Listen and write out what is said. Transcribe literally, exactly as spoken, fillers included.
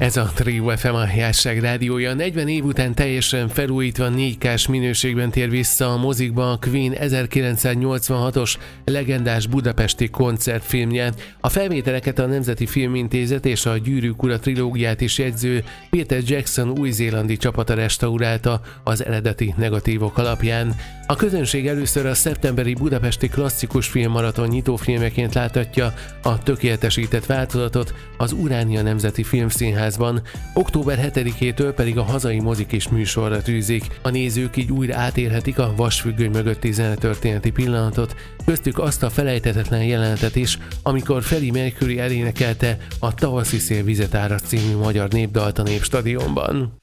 Ez a Trio ef em, a Jásság rádiója. negyven év után teljesen felújítva négy ká-s minőségben tér vissza a mozikba a Queen ezerkilencszáznyolcvanhatos legendás budapesti koncertfilmje. A felvételeket a Nemzeti Filmintézet és a Gyűrűk ura trilógiát is jegyző Peter Jackson új-zélandi csapata restaurálta az eredeti negatívok alapján. A közönség először a szeptemberi budapesti klasszikus filmmaraton nyitófilmeként láthatja a tökéletesített változatot az Uránia Nemzeti Filmszínházban, október hetedikétől pedig a hazai mozik is műsorra tűzik. A nézők így újra átélhetik a vasfüggöny mögötti zenetörténeti pillanatot, köztük azt a felejthetetlen jelenetet is, amikor Freddie Mercury elénekelte a Tavaszi szél vizet áraszt című magyar népdalt a Népstadionban.